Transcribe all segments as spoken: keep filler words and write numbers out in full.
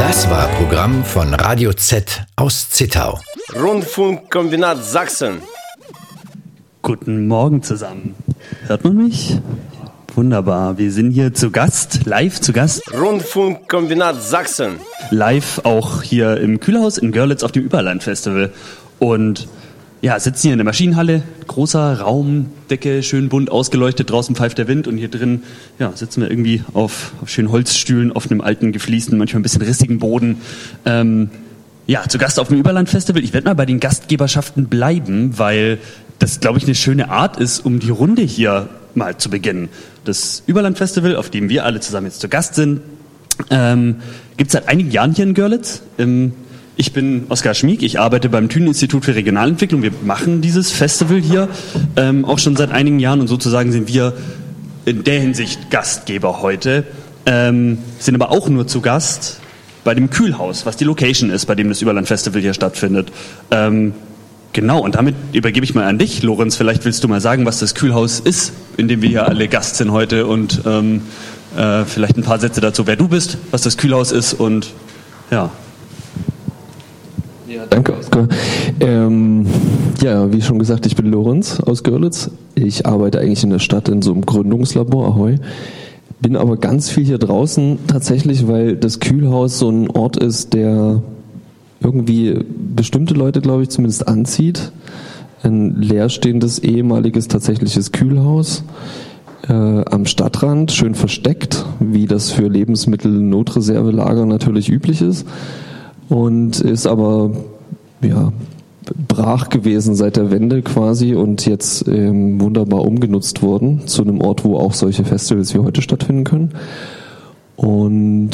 Das war Programm von Radio Z aus Zittau. Rundfunkkombinat Sachsen. Guten Morgen zusammen. Hört man mich? Wunderbar. Wir sind hier zu Gast, live zu Gast. Rundfunkkombinat Sachsen. Live auch hier im Kühlhaus in Görlitz auf dem Überland-Festival. Und ja, sitzen hier in der Maschinenhalle. Großer Raum, Decke, schön bunt ausgeleuchtet. Draußen pfeift der Wind und hier drin ja, sitzen wir irgendwie auf, auf schönen Holzstühlen, auf einem alten, gefliesten, manchmal ein bisschen rissigen Boden. Ähm, ja, zu Gast auf dem Überland-Festival. Ich werde mal bei den Gastgeberschaften bleiben, weil das, glaube ich, eine schöne Art ist, um die Runde hier mal zu beginnen. Das Überland-Festival, auf dem wir alle zusammen jetzt zu Gast sind, ähm, gibt es seit einigen Jahren hier in Görlitz. Ähm, ich bin Oskar Schmieg, ich arbeite beim Thünen-Institut für Regionalentwicklung. Wir machen dieses Festival hier ähm, auch schon seit einigen Jahren und sozusagen sind wir in der Hinsicht Gastgeber heute, ähm, sind aber auch nur zu Gast bei dem Kühlhaus, was die Location ist, bei dem das Überland-Festival hier stattfindet. Ähm, Genau, und damit übergebe ich mal an dich, Lorenz. Vielleicht willst du mal sagen, was das Kühlhaus ist, in dem wir hier alle Gast sind heute und ähm, äh, vielleicht ein paar Sätze dazu, wer du bist, was das Kühlhaus ist und ja. Ja, danke, Oskar. Ähm, ja, wie schon gesagt, ich bin Lorenz aus Görlitz. Ich arbeite eigentlich in der Stadt in so einem Gründungslabor, Ahoi. Bin aber ganz viel hier draußen tatsächlich, weil das Kühlhaus so ein Ort ist, der irgendwie bestimmte Leute, glaube ich, zumindest anzieht. Ein leerstehendes, ehemaliges, tatsächliches Kühlhaus äh, am Stadtrand, schön versteckt, wie das für Lebensmittel-Notreservelager natürlich üblich ist. Und ist aber, ja, brach gewesen seit der Wende quasi und jetzt ähm, wunderbar umgenutzt worden zu einem Ort, wo auch solche Festivals wie heute stattfinden können. Und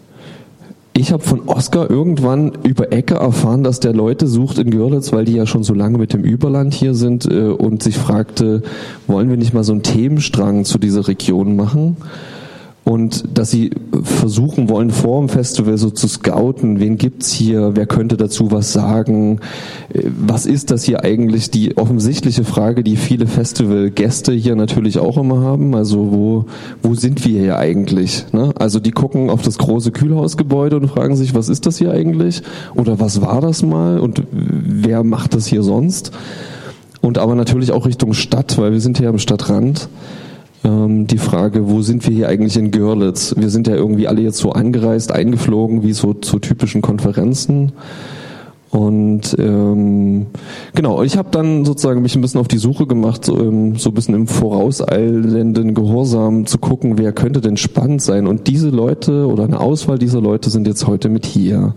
ich habe von Oskar irgendwann über Ecke erfahren, dass der Leute sucht in Görlitz, weil die ja schon so lange mit dem Überland hier sind äh, und sich fragte, wollen wir nicht mal so einen Themenstrang zu dieser Region machen? Und dass sie versuchen wollen, vor dem Festival so zu scouten, wen gibt's hier, wer könnte dazu was sagen, was ist das hier eigentlich, die offensichtliche Frage, die viele Festivalgäste hier natürlich auch immer haben, also wo wo sind wir hier eigentlich? Ne? Also die gucken auf das große Kühlhausgebäude und fragen sich, was ist das hier eigentlich oder was war das mal und wer macht das hier sonst? Und aber natürlich auch Richtung Stadt, weil wir sind hier am Stadtrand. Die Frage, wo sind wir hier eigentlich in Görlitz? Wir sind ja irgendwie alle jetzt so angereist, eingeflogen, wie so zu typischen Konferenzen. Und ähm, genau, ich habe dann sozusagen mich ein bisschen auf die Suche gemacht, so, ähm, so ein bisschen im vorauseilenden Gehorsam zu gucken, wer könnte denn spannend sein. Und diese Leute oder eine Auswahl dieser Leute sind jetzt heute mit hier.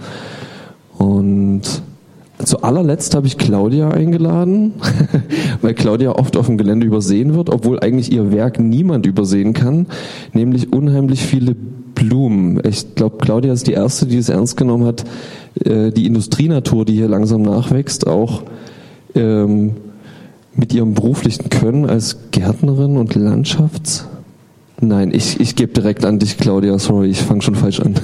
Und zu allerletzt habe ich Claudia eingeladen, weil Claudia oft auf dem Gelände übersehen wird, obwohl eigentlich ihr Werk niemand übersehen kann, nämlich unheimlich viele Blumen. Ich glaube, Claudia ist die Erste, die es ernst genommen hat, die Industrienatur, die hier langsam nachwächst, auch ähm, mit ihrem beruflichen Können als Gärtnerin und Landschafts... Nein, ich, ich gebe direkt an dich, Claudia, sorry, ich fange schon falsch an.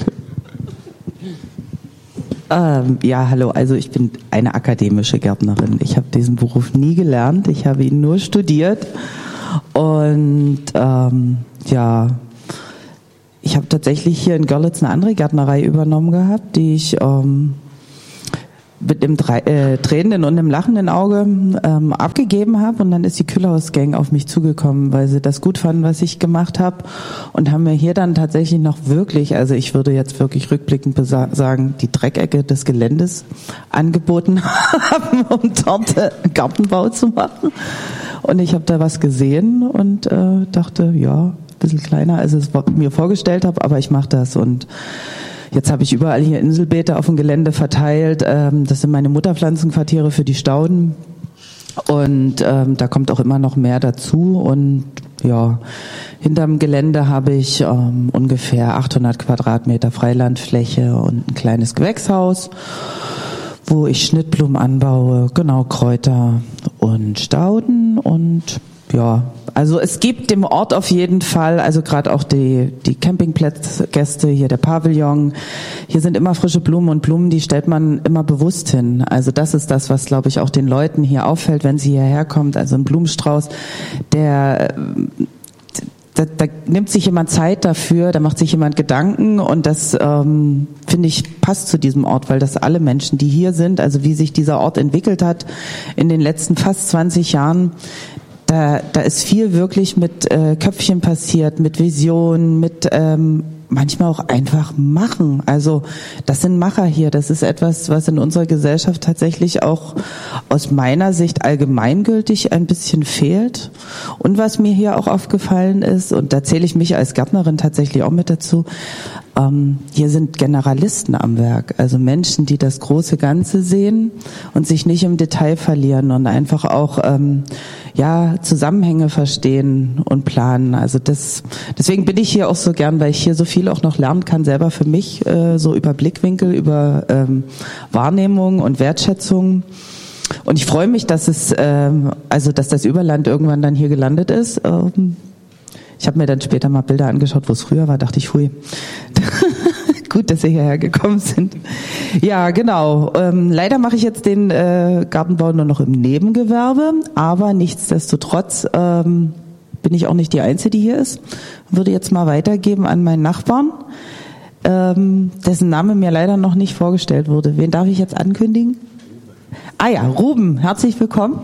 Ähm, ja, hallo, also ich bin eine akademische Gärtnerin. Ich habe diesen Beruf nie gelernt, ich habe ihn nur studiert und ähm, ja, ich habe tatsächlich hier in Görlitz eine andere Gärtnerei übernommen gehabt, die ich ähm, mit einem äh, tränenden und einem lachenden Auge ähm, abgegeben habe und dann ist die Kühlhausgang auf mich zugekommen, weil sie das gut fanden, was ich gemacht habe und haben mir hier dann tatsächlich noch wirklich, also ich würde jetzt wirklich rückblickend besa- sagen, die Dreckecke des Geländes angeboten haben, um dort äh, Gartenbau zu machen und ich habe da was gesehen und äh, dachte, ja, ein bisschen kleiner, als ich es mir vorgestellt habe, aber ich mache das und jetzt habe ich überall hier Inselbeete auf dem Gelände verteilt. Das sind meine Mutterpflanzenquartiere für die Stauden. Und ähm, da kommt auch immer noch mehr dazu. Und ja, hinterm Gelände habe ich ähm, ungefähr achthundert Quadratmeter Freilandfläche und ein kleines Gewächshaus, wo ich Schnittblumen anbaue, genau, Kräuter und Stauden und ja, also es gibt dem Ort auf jeden Fall, also gerade auch die die Campingplatzgäste, hier der Pavillon, hier sind immer frische Blumen und Blumen, die stellt man immer bewusst hin. Also das ist das, was glaube ich auch den Leuten hier auffällt, wenn sie hierher kommt. Also ein Blumenstrauß, der Da, da nimmt sich jemand Zeit dafür, da macht sich jemand Gedanken und das, ähm, finde ich, passt zu diesem Ort, weil das alle Menschen, die hier sind, also wie sich dieser Ort entwickelt hat in den letzten fast zwanzig Jahren, da, da ist viel wirklich mit äh, Köpfchen passiert, mit Visionen, mit ähm, manchmal auch einfach machen. Also das sind Macher hier. Das ist etwas, was in unserer Gesellschaft tatsächlich auch aus meiner Sicht allgemeingültig ein bisschen fehlt. Und was mir hier auch aufgefallen ist, und da zähle ich mich als Gärtnerin tatsächlich auch mit dazu, ähm, hier sind Generalisten am Werk. Also Menschen, die das große Ganze sehen und sich nicht im Detail verlieren und einfach auch ähm, ja Zusammenhänge verstehen und planen. Also das, deswegen bin ich hier auch so gern, weil ich hier so viel auch noch lernen kann, selber für mich, äh, so über Blickwinkel, über ähm, Wahrnehmung und Wertschätzung. Und ich freue mich, dass es, ähm, also dass das Überland irgendwann dann hier gelandet ist. Ähm, ich habe mir dann später mal Bilder angeschaut, wo es früher war, dachte ich, hui. Gut, dass Sie hierher gekommen sind. Ja, genau. Ähm, leider mache ich jetzt den äh, Gartenbau nur noch im Nebengewerbe, aber nichtsdestotrotz ähm, bin ich auch nicht die Einzige, die hier ist. Würde jetzt mal weitergeben an meinen Nachbarn, ähm, dessen Name mir leider noch nicht vorgestellt wurde. Wen darf ich jetzt ankündigen? Ah ja, Ruben, herzlich willkommen.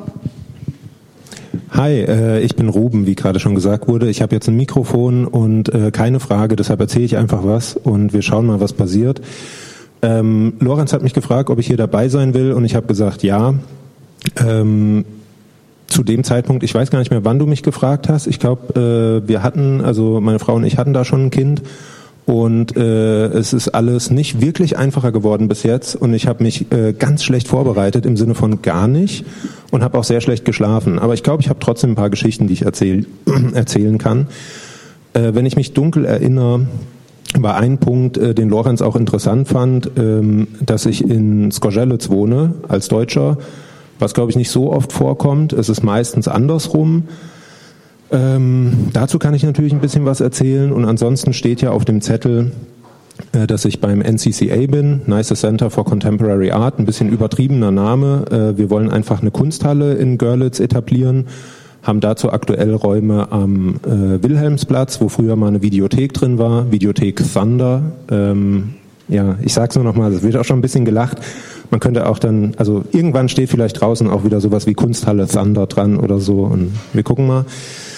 Hi, äh, ich bin Ruben, wie gerade schon gesagt wurde. Ich habe jetzt ein Mikrofon und äh, keine Frage, deshalb erzähle ich einfach was und wir schauen mal, was passiert. Ähm, Lorenz hat mich gefragt, ob ich hier dabei sein will und ich habe gesagt, ja. Ähm, zu dem Zeitpunkt, ich weiß gar nicht mehr, wann du mich gefragt hast. Ich glaube, äh, wir hatten, also meine Frau und ich hatten da schon ein Kind und äh, es ist alles nicht wirklich einfacher geworden bis jetzt und ich habe mich äh, ganz schlecht vorbereitet, im Sinne von gar nicht und habe auch sehr schlecht geschlafen. Aber ich glaube, ich habe trotzdem ein paar Geschichten, die ich erzähl, erzählen kann. Äh, wenn ich mich dunkel erinnere, war ein Punkt, äh, den Lorenz auch interessant fand, ähm, dass ich in Zgorzelec wohne, als Deutscher, was, glaube ich, nicht so oft vorkommt. Es ist meistens andersrum. Ähm, dazu kann ich natürlich ein bisschen was erzählen und ansonsten steht ja auf dem Zettel, äh, dass ich beim N C C A bin, Neisse Center for Contemporary Art, ein bisschen übertriebener Name. Äh, wir wollen einfach eine Kunsthalle in Görlitz etablieren, haben dazu aktuell Räume am äh, Wilhelmsplatz, wo früher mal eine Videothek drin war, Videothek Thunder. Ähm, ja, ich sag's nur nochmal, es wird auch schon ein bisschen gelacht. Man könnte auch dann, also irgendwann steht vielleicht draußen auch wieder sowas wie Kunsthalle Thunder dran oder so und wir gucken mal.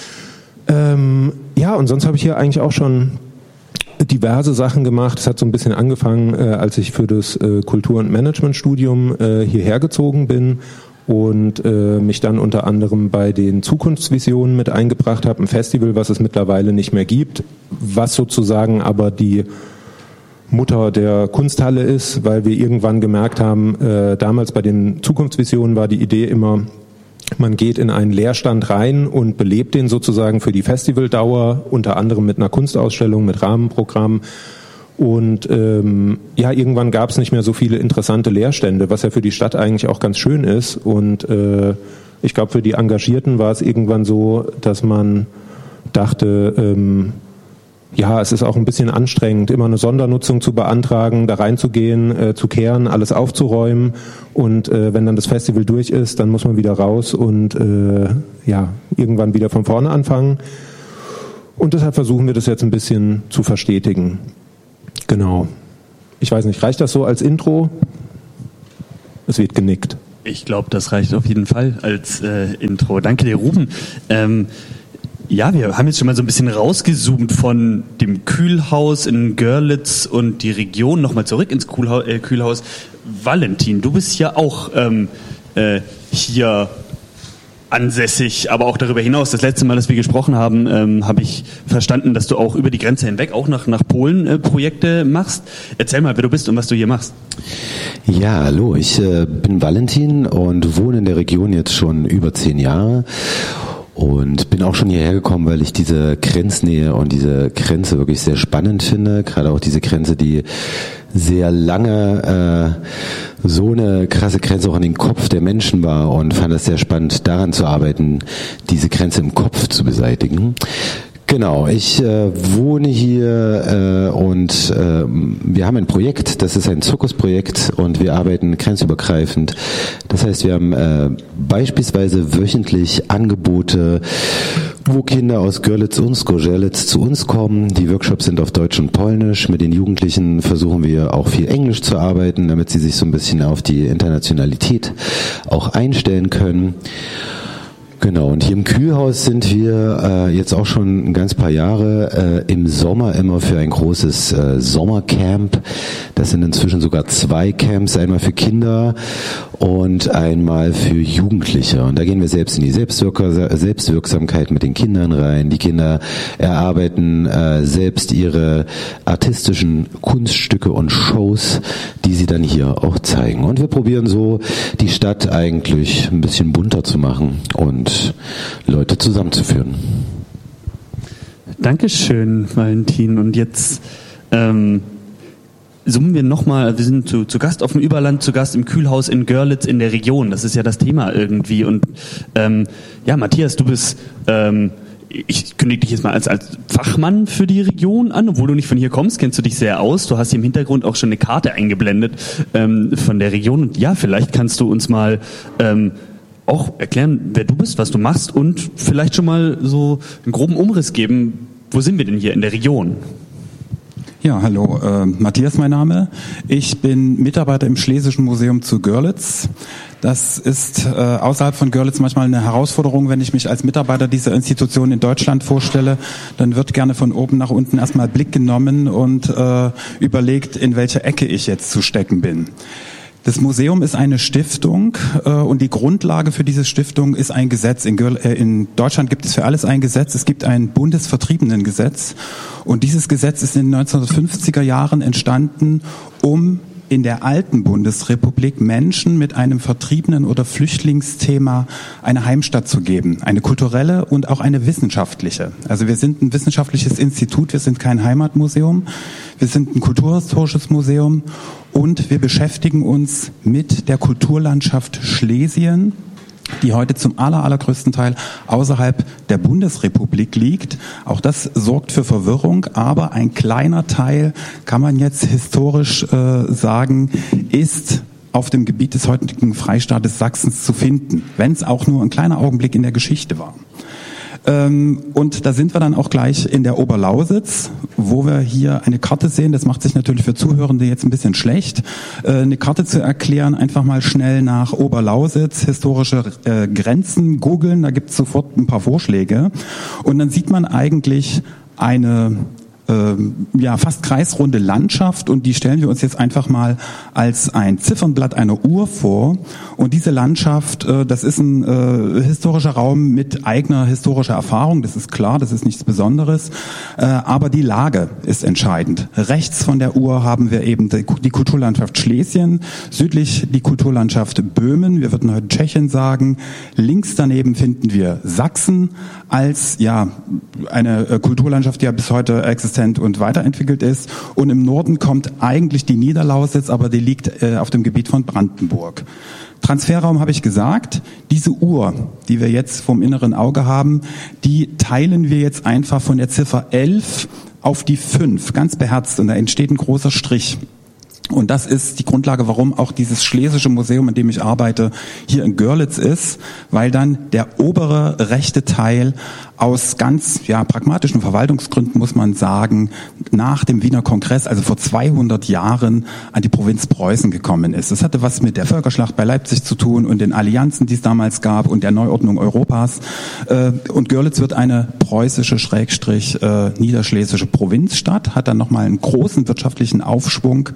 Ähm, ja, und sonst habe ich hier eigentlich auch schon diverse Sachen gemacht. Es hat so ein bisschen angefangen, äh, als ich für das äh, Kultur- und Managementstudium äh, hierher gezogen bin und äh, mich dann unter anderem bei den Zukunftsvisionen mit eingebracht habe, ein Festival, was es mittlerweile nicht mehr gibt, was sozusagen aber die Mutter der Kunsthalle ist, weil wir irgendwann gemerkt haben, äh, damals bei den Zukunftsvisionen war die Idee immer, man geht in einen Leerstand rein und belebt den sozusagen für die Festivaldauer, unter anderem mit einer Kunstausstellung, mit Rahmenprogramm. Und ähm, ja, irgendwann gab es nicht mehr so viele interessante Leerstände, was ja für die Stadt eigentlich auch ganz schön ist. Und äh, ich glaube, für die Engagierten war es irgendwann so, dass man dachte, ähm, ja, es ist auch ein bisschen anstrengend, immer eine Sondernutzung zu beantragen, da reinzugehen, äh, zu kehren, alles aufzuräumen und äh, wenn dann das Festival durch ist, dann muss man wieder raus und äh, ja, irgendwann wieder von vorne anfangen. Und deshalb versuchen wir das jetzt ein bisschen zu verstetigen. Genau. Ich weiß nicht, reicht das so als Intro? Es wird genickt. Ich glaube, das reicht auf jeden Fall als äh, Intro. Danke dir, Ruben. Ähm, Ja, wir haben jetzt schon mal so ein bisschen rausgezoomt von dem Kühlhaus in Görlitz und die Region nochmal zurück ins Kühlhaus. Äh, Kühlhaus. Valentin, du bist ja auch ähm, äh, hier ansässig, aber auch darüber hinaus. Das letzte Mal, dass wir gesprochen haben, ähm, habe ich verstanden, dass du auch über die Grenze hinweg auch nach, nach Polen äh, Projekte machst. Erzähl mal, wer du bist und was du hier machst. Ja, hallo, ich äh, bin Valentin und wohne in der Region jetzt schon über zehn Jahre. Und bin auch schon hierher gekommen, weil ich diese Grenznähe und diese Grenze wirklich sehr spannend finde. Gerade auch diese Grenze, die sehr lange äh, so eine krasse Grenze auch an den Kopf der Menschen war und fand es sehr spannend, daran zu arbeiten, diese Grenze im Kopf zu beseitigen. Genau, ich äh, wohne hier äh, und äh, wir haben ein Projekt, das ist ein Zirkusprojekt und wir arbeiten grenzübergreifend. Das heißt, wir haben äh, beispielsweise wöchentlich Angebote, wo Kinder aus Görlitz und Zgorzelec zu uns kommen. Die Workshops sind auf Deutsch und Polnisch. Mit den Jugendlichen versuchen wir auch viel Englisch zu arbeiten, damit sie sich so ein bisschen auf die Internationalität auch einstellen können. Genau, und hier im Kühlhaus sind wir äh, jetzt auch schon ein ganz paar Jahre äh, im Sommer immer für ein großes äh, Sommercamp. Das sind inzwischen sogar zwei Camps, einmal für Kinder und einmal für Jugendliche. Und da gehen wir selbst in die Selbstwirk- Selbstwirksamkeit mit den Kindern rein. Die Kinder erarbeiten äh, selbst ihre artistischen Kunststücke und Shows, die sie dann hier auch zeigen. Und wir probieren so, die Stadt eigentlich ein bisschen bunter zu machen und Leute zusammenzuführen. Dankeschön, Valentin. Und jetzt ähm, zoomen wir nochmal, wir sind zu, zu Gast auf dem Überland, zu Gast im Kühlhaus in Görlitz in der Region. Das ist ja das Thema irgendwie. Und ähm, ja, Matthias, du bist, ähm, ich kündige dich jetzt mal als, als Fachmann für die Region an, obwohl du nicht von hier kommst, kennst du dich sehr aus. Du hast hier im Hintergrund auch schon eine Karte eingeblendet ähm, von der Region. Und ja, vielleicht kannst du uns mal ähm, auch erklären, wer du bist, was du machst und vielleicht schon mal so einen groben Umriss geben, wo sind wir denn hier in der Region? Ja, hallo, äh, Matthias mein Name. Ich bin Mitarbeiter im Schlesischen Museum zu Görlitz. Das ist äh, außerhalb von Görlitz manchmal eine Herausforderung, wenn ich mich als Mitarbeiter dieser Institution in Deutschland vorstelle. Dann wird gerne von oben nach unten erstmal Blick genommen und äh, überlegt, in welcher Ecke ich jetzt zu stecken bin. Das Museum ist eine Stiftung äh, und die Grundlage für diese Stiftung ist ein Gesetz. In, Görl- äh, in Deutschland gibt es für alles ein Gesetz. Es gibt ein Bundesvertriebenengesetz und dieses Gesetz ist in den neunzehnhundertfünfziger Jahren entstanden, um in der alten Bundesrepublik Menschen mit einem Vertriebenen- oder Flüchtlingsthema eine Heimstatt zu geben. Eine kulturelle und auch eine wissenschaftliche. Also wir sind ein wissenschaftliches Institut, wir sind kein Heimatmuseum, wir sind ein kulturhistorisches Museum und wir beschäftigen uns mit der Kulturlandschaft Schlesien, die heute zum aller, allergrößten Teil außerhalb der Bundesrepublik liegt. Auch das sorgt für Verwirrung, aber ein kleiner Teil, kann man jetzt historisch äh, sagen, ist auf dem Gebiet des heutigen Freistaates Sachsens zu finden, wenn es auch nur ein kleiner Augenblick in der Geschichte war. Ähm, und da sind wir dann auch gleich in der Oberlausitz, wo wir hier eine Karte sehen. Das macht sich natürlich für Zuhörende jetzt ein bisschen schlecht, äh, eine Karte zu erklären. Einfach mal schnell nach Oberlausitz, historische äh, Grenzen googeln, da gibt es sofort ein paar Vorschläge. Und dann sieht man eigentlich eine ja, fast kreisrunde Landschaft und die stellen wir uns jetzt einfach mal als ein Ziffernblatt einer Uhr vor. Und diese Landschaft, das ist ein äh, historischer Raum mit eigener historischer Erfahrung, das ist klar, das ist nichts Besonderes, äh, aber die Lage ist entscheidend. Rechts von der Uhr haben wir eben die, die Kulturlandschaft Schlesien, südlich die Kulturlandschaft Böhmen, wir würden heute Tschechien sagen, links daneben finden wir Sachsen als ja eine Kulturlandschaft, die ja bis heute existiert und weiterentwickelt ist. Und im Norden kommt eigentlich die Niederlausitz, aber die liegt äh, auf dem Gebiet von Brandenburg. Transferraum habe ich gesagt. Diese Uhr, die wir jetzt vom inneren Auge haben, die teilen wir jetzt einfach von der Ziffer elf auf die fünf, ganz beherzt. Und da entsteht ein großer Strich. Und das ist die Grundlage, warum auch dieses Schlesische Museum, in dem ich arbeite, hier in Görlitz ist, weil dann der obere rechte Teil aus ganz ja pragmatischen Verwaltungsgründen, muss man sagen, nach dem Wiener Kongress, also vor zweihundert Jahren, an die Provinz Preußen gekommen ist. Das hatte was mit der Völkerschlacht bei Leipzig zu tun und den Allianzen, die es damals gab und der Neuordnung Europas. Und Görlitz wird eine preußische, schrägstrich äh, niederschlesische Provinzstadt, hat dann nochmal einen großen wirtschaftlichen Aufschwung.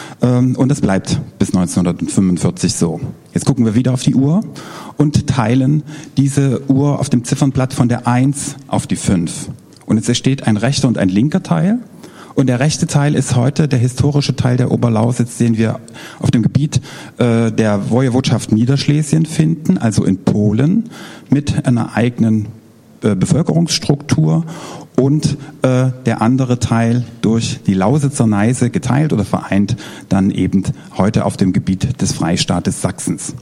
Und das bleibt bis neunzehnhundertfünfundvierzig so. Jetzt gucken wir wieder auf die Uhr und teilen diese Uhr auf dem Ziffernblatt von der eins auf die fünf. Und jetzt entsteht ein rechter und ein linker Teil. Und der rechte Teil ist heute der historische Teil der Oberlausitz, den wir auf dem Gebiet äh, der Wojewodschaft Niederschlesien finden, also in Polen, mit einer eigenen äh, Bevölkerungsstruktur. Und äh, der andere Teil durch die Lausitzer Neiße geteilt oder vereint, dann eben heute auf dem Gebiet des Freistaates Sachsens.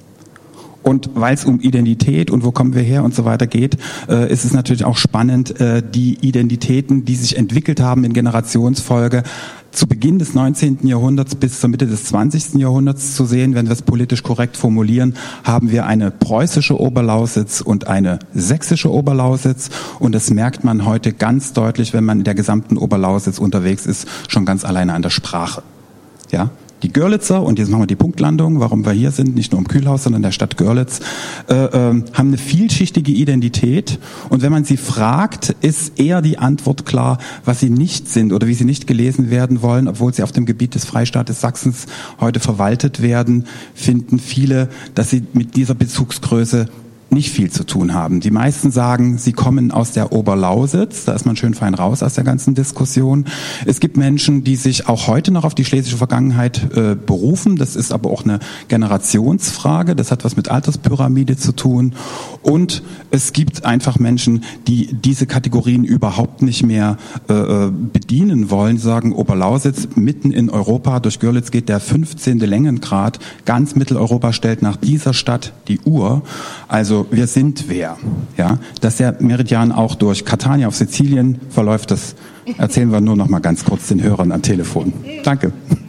Und weil es um Identität und wo kommen wir her und so weiter geht, äh, ist es natürlich auch spannend, äh, die Identitäten, die sich entwickelt haben in Generationsfolge, zu Beginn des neunzehnten Jahrhunderts bis zur Mitte des zwanzigsten Jahrhunderts zu sehen. Wenn wir es politisch korrekt formulieren, haben wir eine preußische Oberlausitz und eine sächsische Oberlausitz. Und das merkt man heute ganz deutlich, wenn man in der gesamten Oberlausitz unterwegs ist, schon ganz alleine an der Sprache. Ja? Die Görlitzer, und jetzt machen wir die Punktlandung, warum wir hier sind, nicht nur im Kühlhaus, sondern in der Stadt Görlitz, äh, äh, haben eine vielschichtige Identität. Und wenn man sie fragt, ist eher die Antwort klar, was sie nicht sind oder wie sie nicht gelesen werden wollen, obwohl sie auf dem Gebiet des Freistaates Sachsens heute verwaltet werden, finden viele, dass sie mit dieser Bezugsgröße nicht viel zu tun haben. Die meisten sagen, sie kommen aus der Oberlausitz, da ist man schön fein raus aus der ganzen Diskussion. Es gibt Menschen, die sich auch heute noch auf die schlesische Vergangenheit äh, berufen, das ist aber auch eine Generationsfrage, das hat was mit Alterspyramide zu tun, und es gibt einfach Menschen, die diese Kategorien überhaupt nicht mehr äh, bedienen wollen, die sagen, Oberlausitz mitten in Europa, durch Görlitz geht der fünfzehnte Längengrad, ganz Mitteleuropa stellt nach dieser Stadt die Uhr, also wir sind wer. Ja, dass der Meridian auch durch Catania auf Sizilien verläuft, das erzählen wir nur noch mal ganz kurz den Hörern am Telefon. Danke.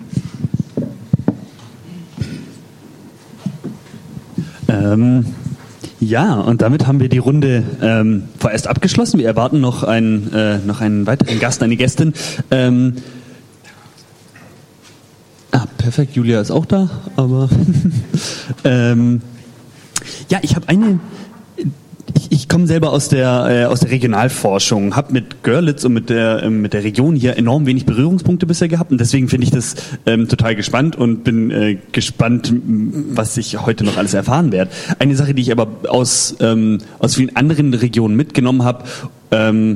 Ähm, ja, und damit haben wir die Runde ähm, vorerst abgeschlossen. Wir erwarten noch einen, äh, noch einen weiteren Gast, eine Gästin. Ähm, ah, perfekt, Julia ist auch da, aber ähm, ja, ich habe eine. Ich, ich komme selber aus der äh, aus der Regionalforschung, habe mit Görlitz und mit der ähm, mit der Region hier enorm wenig Berührungspunkte bisher gehabt, und deswegen finde ich das ähm, total gespannt und bin äh, gespannt, was ich heute noch alles erfahren werde. Eine Sache, die ich aber aus ähm, aus vielen anderen Regionen mitgenommen habe. Ähm,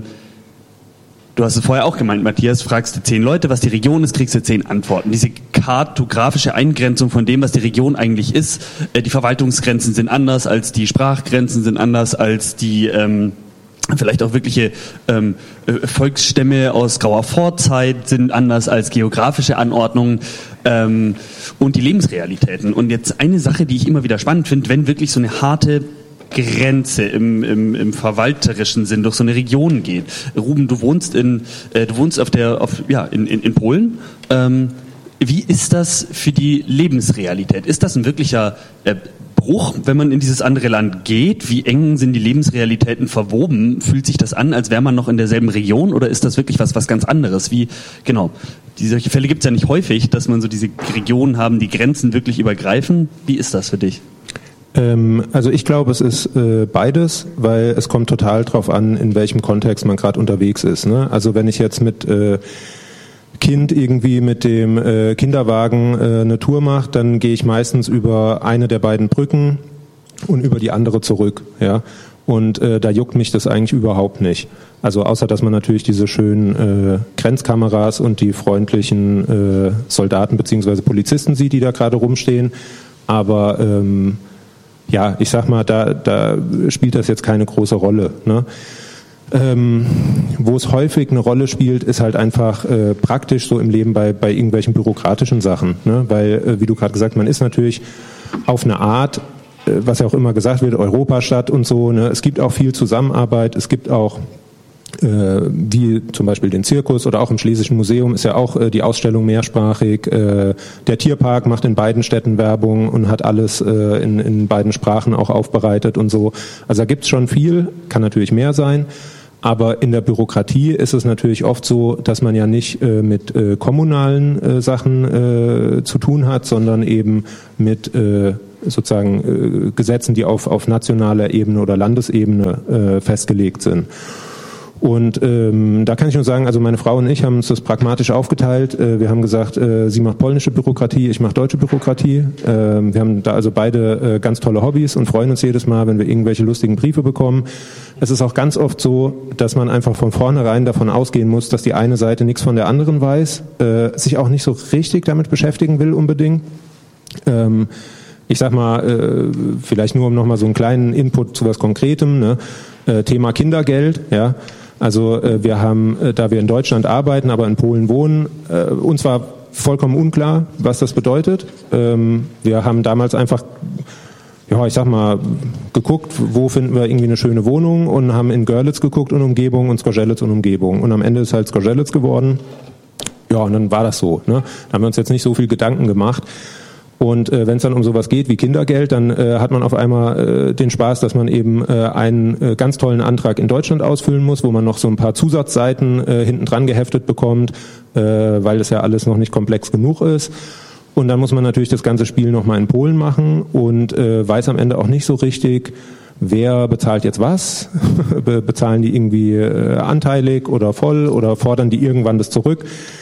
Du hast es vorher auch gemeint, Matthias, fragst du zehn Leute, was die Region ist, kriegst du zehn Antworten. Diese kartografische Eingrenzung von dem, was die Region eigentlich ist, äh, die Verwaltungsgrenzen sind anders als die Sprachgrenzen, sind anders als die ähm, vielleicht auch wirkliche ähm, Volksstämme aus grauer Vorzeit, sind anders als geografische Anordnungen ähm, und die Lebensrealitäten. Und jetzt eine Sache, die ich immer wieder spannend finde, wenn wirklich so eine harte Grenze im, im, im verwalterischen Sinn durch so eine Region geht. Ruben, du wohnst in äh, du wohnst auf der auf ja in in, in Polen. Ähm, wie ist das für die Lebensrealität? Ist das ein wirklicher äh, Bruch, wenn man in dieses andere Land geht? Wie eng sind die Lebensrealitäten verwoben? Fühlt sich das an, als wäre man noch in derselben Region, oder ist das wirklich was was ganz anderes? Wie genau? Die, solche Fälle gibt es ja nicht häufig, dass man so diese Regionen haben, die Grenzen wirklich übergreifen. Wie ist das für dich? Also ich glaube, es ist äh, beides, weil es kommt total drauf an, in welchem Kontext man gerade unterwegs ist. Ne? Also wenn ich jetzt mit äh, Kind irgendwie mit dem äh, Kinderwagen äh, eine Tour mache, dann gehe ich meistens über eine der beiden Brücken und über die andere zurück. Ja? Und äh, da juckt mich das eigentlich überhaupt nicht. Also außer, dass man natürlich diese schönen äh, Grenzkameras und die freundlichen äh, Soldaten bzw. Polizisten sieht, die da gerade rumstehen. Aber ähm, ja, ich sag mal, da, da spielt das jetzt keine große Rolle. Ne? Ähm, wo es häufig eine Rolle spielt, ist halt einfach äh, praktisch so im Leben bei, bei irgendwelchen bürokratischen Sachen. Ne? Weil, äh, wie du gerade gesagt hast, man ist natürlich auf eine Art, äh, was ja auch immer gesagt wird, Europastadt und so. Ne? Es gibt auch viel Zusammenarbeit, es gibt auch Äh, wie zum Beispiel den Zirkus, oder auch im Schlesischen Museum ist ja auch äh, die Ausstellung mehrsprachig. Äh, der Tierpark macht in beiden Städten Werbung und hat alles äh, in, in beiden Sprachen auch aufbereitet und so. Also da gibt's schon viel, kann natürlich mehr sein. Aber in der Bürokratie ist es natürlich oft so, dass man ja nicht äh, mit äh, kommunalen äh, Sachen äh, zu tun hat, sondern eben mit äh, sozusagen äh, Gesetzen, die auf, auf nationaler Ebene oder Landesebene äh, festgelegt sind. Und ähm, da kann ich nur sagen, also meine Frau und ich haben uns das pragmatisch aufgeteilt. Äh, wir haben gesagt, äh, sie macht polnische Bürokratie, ich mache deutsche Bürokratie. Äh, wir haben da also beide äh, ganz tolle Hobbys und freuen uns jedes Mal, wenn wir irgendwelche lustigen Briefe bekommen. Es ist auch ganz oft so, dass man einfach von vornherein davon ausgehen muss, dass die eine Seite nichts von der anderen weiß, äh, sich auch nicht so richtig damit beschäftigen will unbedingt. Ähm, ich sag mal, äh, vielleicht nur um nochmal so einen kleinen Input zu was Konkretem, ne? äh, Thema Kindergeld, ja. Also äh, wir haben, äh, da wir in Deutschland arbeiten, aber in Polen wohnen, äh, uns war vollkommen unklar, was das bedeutet. Ähm, wir haben damals einfach, ja, ich sag mal, geguckt, wo finden wir irgendwie eine schöne Wohnung, und haben in Görlitz geguckt und Umgebung und Zgorzelec und Umgebung. Und am Ende ist halt Zgorzelec geworden. Ja, Ja, und dann war das so. Ne? Da haben wir uns jetzt nicht so viel Gedanken gemacht. Und äh, wenn es dann um sowas geht wie Kindergeld, dann äh, hat man auf einmal äh, den Spaß, dass man eben äh, einen äh, ganz tollen Antrag in Deutschland ausfüllen muss, wo man noch so ein paar Zusatzseiten äh, hinten dran geheftet bekommt, äh, weil das ja alles noch nicht komplex genug ist. Und dann muss man natürlich das ganze Spiel nochmal in Polen machen und äh, weiß am Ende auch nicht so richtig, wer bezahlt jetzt was. Be- bezahlen die irgendwie äh, anteilig oder voll oder fordern die irgendwann das zurück.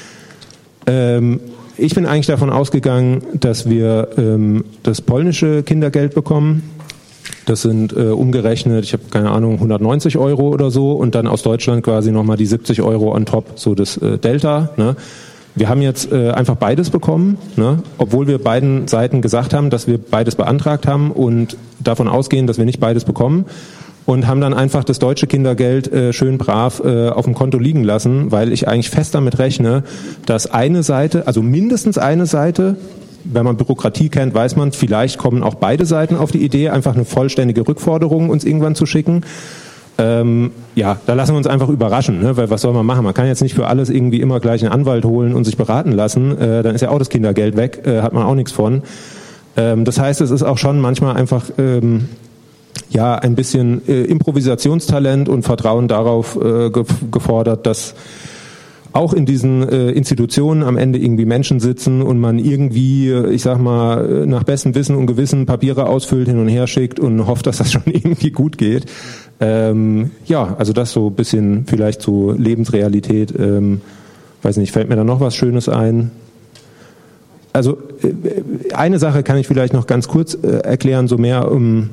Ähm, Ich bin eigentlich davon ausgegangen, dass wir ähm, das polnische Kindergeld bekommen. Das sind äh, umgerechnet, ich habe keine Ahnung, hundertneunzig Euro oder so und dann aus Deutschland quasi nochmal die siebzig Euro on top, so das äh, Delta. Ne? Wir haben jetzt äh, einfach beides bekommen, ne? Obwohl wir beiden Seiten gesagt haben, dass wir beides beantragt haben und davon ausgehen, dass wir nicht beides bekommen. Und haben dann einfach das deutsche Kindergeld äh, schön brav äh, auf dem Konto liegen lassen, weil ich eigentlich fest damit rechne, dass eine Seite, also mindestens eine Seite, wenn man Bürokratie kennt, weiß man, vielleicht kommen auch beide Seiten auf die Idee, einfach eine vollständige Rückforderung uns irgendwann zu schicken. Ähm, ja, da lassen wir uns einfach überraschen, ne? Weil was soll man machen? Man kann jetzt nicht für alles irgendwie immer gleich einen Anwalt holen und sich beraten lassen, äh, dann ist ja auch das Kindergeld weg, äh, hat man auch nichts von. Ähm, das heißt, es ist auch schon manchmal einfach... Ähm, ja, ein bisschen äh, Improvisationstalent und Vertrauen darauf äh, ge- gefordert, dass auch in diesen äh, Institutionen am Ende irgendwie Menschen sitzen und man irgendwie, ich sag mal, nach bestem Wissen und Gewissen Papiere ausfüllt, hin und her schickt und hofft, dass das schon irgendwie gut geht. Ähm, ja, also das so ein bisschen vielleicht zu Lebensrealität. Ähm, weiß nicht, fällt mir da noch was Schönes ein? Also äh, eine Sache kann ich vielleicht noch ganz kurz äh, erklären, so mehr um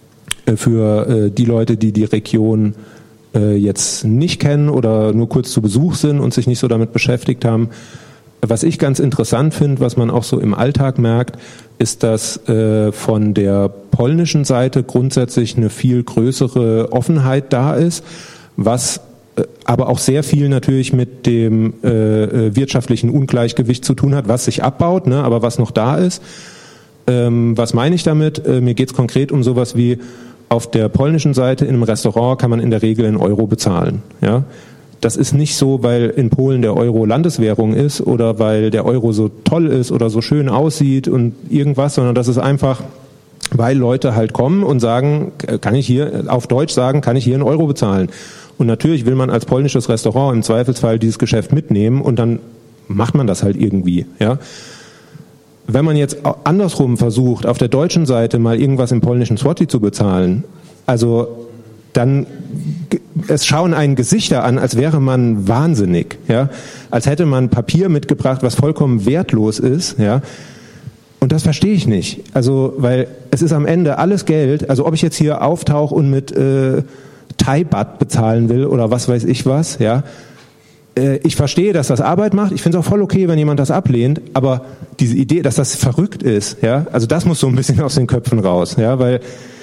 für äh, die Leute, die die Region äh, jetzt nicht kennen oder nur kurz zu Besuch sind und sich nicht so damit beschäftigt haben. Was ich ganz interessant finde, was man auch so im Alltag merkt, ist, dass äh, von der polnischen Seite grundsätzlich eine viel größere Offenheit da ist, was äh, aber auch sehr viel natürlich mit dem äh, wirtschaftlichen Ungleichgewicht zu tun hat, was sich abbaut, ne, aber was noch da ist. Ähm, was meine ich damit? Äh, mir geht es konkret um sowas wie, auf der polnischen Seite in einem Restaurant kann man in der Regel in Euro bezahlen. Ja? Das ist nicht so, weil in Polen der Euro Landeswährung ist oder weil der Euro so toll ist oder so schön aussieht und irgendwas, sondern das ist einfach, weil Leute halt kommen und sagen, kann ich hier, auf Deutsch sagen, kann ich hier in Euro bezahlen. Und natürlich will man als polnisches Restaurant im Zweifelsfall dieses Geschäft mitnehmen und dann macht man das halt irgendwie. Ja? Wenn man jetzt andersrum versucht, auf der deutschen Seite mal irgendwas im polnischen Zloty zu bezahlen, also dann, es schauen einen Gesichter an, als wäre man wahnsinnig, ja, als hätte man Papier mitgebracht, was vollkommen wertlos ist, ja, und das verstehe ich nicht, also, weil es ist am Ende alles Geld, also ob ich jetzt hier auftauche und mit äh, Thai-Baht bezahlen will oder was weiß ich was, ja, ich verstehe, dass das Arbeit macht. Ich finde es auch voll okay, wenn jemand das ablehnt. Aber diese Idee, dass das verrückt ist, ja, also das muss so ein bisschen aus den Köpfen raus, ja, weil,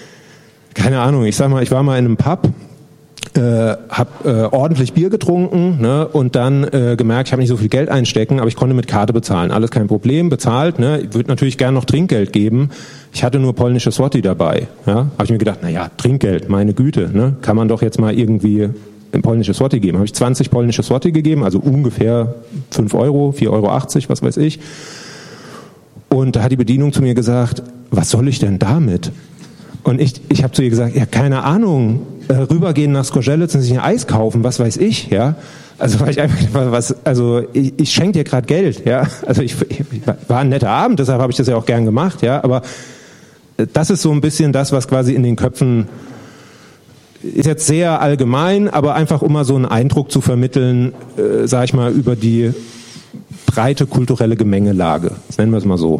keine Ahnung, ich sag mal, ich war mal in einem Pub, äh, hab äh, ordentlich Bier getrunken, ne, und dann äh, gemerkt, ich habe nicht so viel Geld einstecken, aber ich konnte mit Karte bezahlen. Alles kein Problem, bezahlt, ne. Ich würde natürlich gern noch Trinkgeld geben. Ich hatte nur polnische Zloty dabei, ja. Habe ich mir gedacht, na ja, Trinkgeld, meine Güte, ne, kann man doch jetzt mal irgendwie ein polnisches Zloty geben. Habe ich zwanzig polnische Zloty gegeben, also ungefähr fünf Euro, vier Euro achtzig, was weiß ich. Und da hat die Bedienung zu mir gesagt, was soll ich denn damit? Und ich, ich habe zu ihr gesagt, ja, keine Ahnung, äh, rübergehen nach Zgorzelec und sich ein Eis kaufen, was weiß ich, ja. Also weil ich einfach was, also ich, ich schenke dir gerade Geld, ja. Also ich, ich war ein netter Abend, deshalb habe ich das ja auch gern gemacht, ja. Aber das ist so ein bisschen das, was quasi in den Köpfen ist jetzt sehr allgemein, aber einfach um mal so einen Eindruck zu vermitteln, äh, sag ich mal, über die breite kulturelle Gemengelage. Das nennen wir es mal so.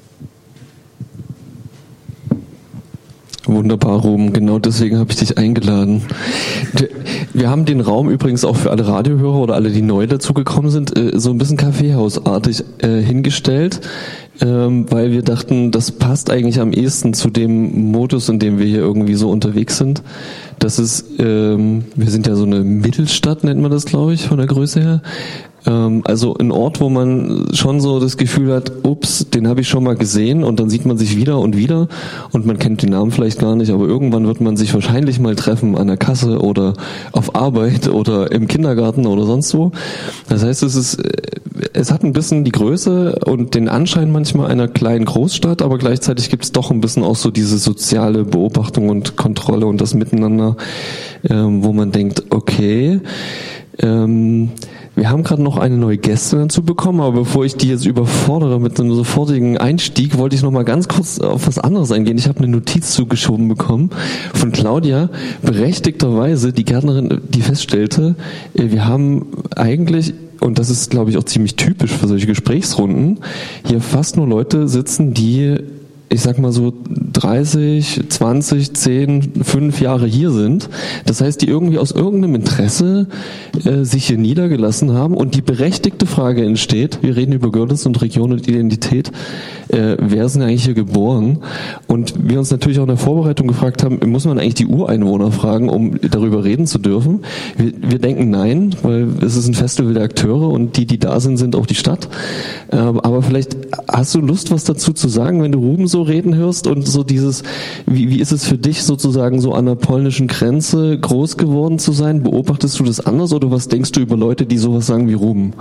Wunderbar, Ruben. Genau deswegen habe ich dich eingeladen. Wir haben den Raum übrigens auch für alle Radiohörer oder alle, die neu dazugekommen sind, so ein bisschen Kaffeehausartig hingestellt, weil wir dachten, das passt eigentlich am ehesten zu dem Modus, in dem wir hier irgendwie so unterwegs sind. Das ist, wir sind ja so eine Mittelstadt, nennt man das, glaube ich, von der Größe her. Also ein Ort, wo man schon so das Gefühl hat, ups, den habe ich schon mal gesehen, und dann sieht man sich wieder und wieder und man kennt den Namen vielleicht gar nicht, aber irgendwann wird man sich wahrscheinlich mal treffen an der Kasse oder auf Arbeit oder im Kindergarten oder sonst wo. Das heißt, es ist, es hat ein bisschen die Größe und den Anschein manchmal einer kleinen Großstadt, aber gleichzeitig gibt es doch ein bisschen auch so diese soziale Beobachtung und Kontrolle und das Miteinander, ähm, wo man denkt, okay, ähm, wir haben gerade noch eine neue Gästin dazu bekommen, aber bevor ich die jetzt überfordere mit einem sofortigen Einstieg, wollte ich noch mal ganz kurz auf was anderes eingehen. Ich habe eine Notiz zugeschoben bekommen von Claudia, berechtigterweise die Gärtnerin, die feststellte, wir haben eigentlich, und das ist, glaube ich, auch ziemlich typisch für solche Gesprächsrunden, hier fast nur Leute sitzen, die, ich sag mal so dreißig, zwanzig, zehn, fünf Jahre hier sind. Das heißt, die irgendwie aus irgendeinem Interesse äh, sich hier niedergelassen haben und die berechtigte Frage entsteht, wir reden über Görlitz und Region und Identität, äh, wer ist denn eigentlich hier geboren? Und wir uns natürlich auch in der Vorbereitung gefragt haben, muss man eigentlich die Ureinwohner fragen, um darüber reden zu dürfen? Wir, wir denken nein, weil es ist ein Festival der Akteure und die, die da sind, sind auch die Stadt. Äh, aber vielleicht hast du Lust, was dazu zu sagen, wenn du Ruben so reden hörst und so dieses, wie, wie ist es für dich sozusagen so an der polnischen Grenze groß geworden zu sein? Beobachtest du das anders oder was denkst du über Leute, die sowas sagen wie Ruben?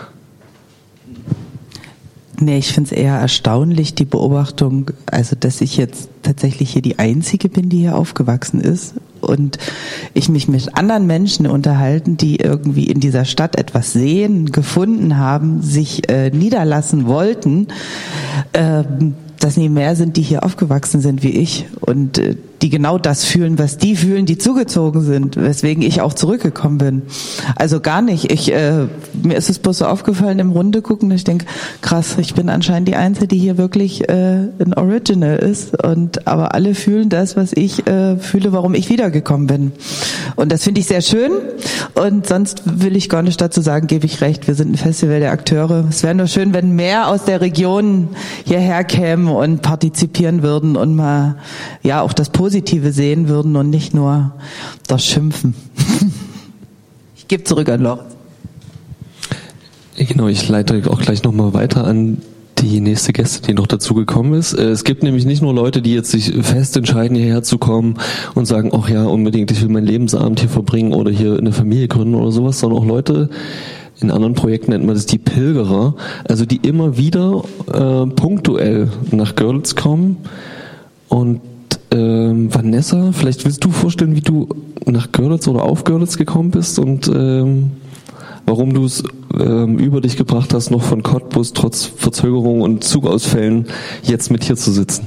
Nee, ich finde es eher erstaunlich, die Beobachtung, also dass ich jetzt tatsächlich hier die Einzige bin, die hier aufgewachsen ist und ich mich mit anderen Menschen unterhalten, die irgendwie in dieser Stadt etwas sehen, gefunden haben, sich äh, niederlassen wollten, ähm, dass nie mehr sind, die hier aufgewachsen sind wie ich und äh, die genau das fühlen, was die fühlen, die zugezogen sind, weswegen ich auch zurückgekommen bin. Also gar nicht. Ich äh, mir ist es bloß so aufgefallen im Runde gucken, ich denke, krass, ich bin anscheinend die Einzige, die hier wirklich äh, ein Original ist und aber alle fühlen das, was ich äh, fühle, warum ich wiedergekommen bin. Und das finde ich sehr schön und sonst will ich gar nicht dazu sagen, gebe ich recht, wir sind ein Festival der Akteure. Es wäre nur schön, wenn mehr aus der Region hierher kämen und partizipieren würden und mal ja auch das Positive sehen würden und nicht nur das Schimpfen. Ich gebe zurück an Lorenz. Genau, ich leite auch gleich nochmal weiter an die nächste Gäste, die noch dazu gekommen ist. Es gibt nämlich nicht nur Leute, die jetzt sich fest entscheiden, hierher zu kommen und sagen, ach ja, unbedingt, ich will meinen Lebensabend hier verbringen oder hier eine Familie gründen oder sowas, sondern auch Leute, in anderen Projekten nennt man das die Pilgerer, also die immer wieder äh, punktuell nach Görlitz kommen. Und ähm, Vanessa, vielleicht willst du vorstellen, wie du nach Görlitz oder auf Görlitz gekommen bist und ähm, warum du es ähm, über dich gebracht hast, noch von Cottbus trotz Verzögerung und Zugausfällen jetzt mit hier zu sitzen.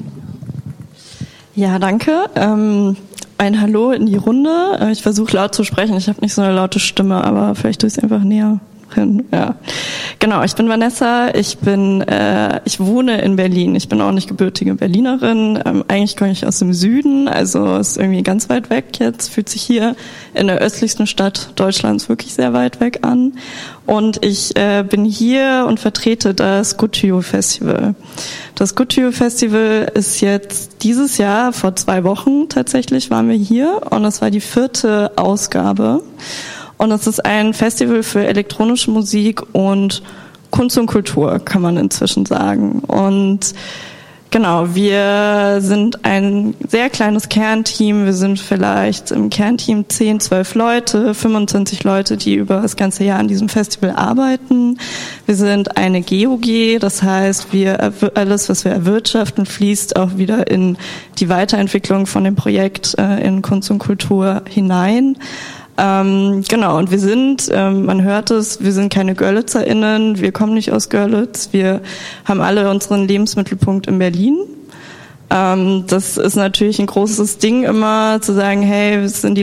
Ja, danke. Ähm Ein Hallo in die Runde. Ich versuche laut zu sprechen. Ich habe nicht so eine laute Stimme, aber vielleicht tue ich es einfach näher hin. Ja, genau. Ich bin Vanessa. Ich bin, äh, ich wohne in Berlin. Ich bin auch nicht gebürtige Berlinerin. Ähm, eigentlich komme ich aus dem Süden, also ist irgendwie ganz weit weg. Jetzt fühlt sich hier in der östlichsten Stadt Deutschlands wirklich sehr weit weg an. Und ich äh, bin hier und vertrete das Gutio Festival. Das Gutio Festival ist jetzt dieses Jahr, vor zwei Wochen tatsächlich waren wir hier und das war die vierte Ausgabe. Und es ist ein Festival für elektronische Musik und Kunst und Kultur, kann man inzwischen sagen. Und genau, wir sind ein sehr kleines Kernteam. Wir sind vielleicht im Kernteam zehn, zwölf Leute, fünfundzwanzig Leute, die über das ganze Jahr an diesem Festival arbeiten. Wir sind eine G O G, das heißt, wir alles, was wir erwirtschaften, fließt auch wieder in die Weiterentwicklung von dem Projekt äh, in Kunst und Kultur hinein. Ähm, genau, und wir sind, ähm, man hört es, wir sind keine GörlitzerInnen, wir kommen nicht aus Görlitz, wir haben alle unseren Lebensmittelpunkt in Berlin. Ähm, das ist natürlich ein großes Ding immer, zu sagen, hey, es sind die